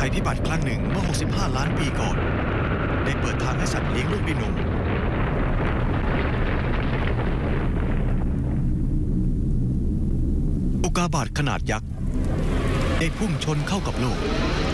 ภัยพิบัติครั้งหนึ่งเมื่อ 65 ล้านปีก่อนได้เปิดทางให้สัตว์เลี้ยงลูกด้วยนมอุกกาบาตขนาดยักษ์ได้พุ่งชนเข้ากับโลก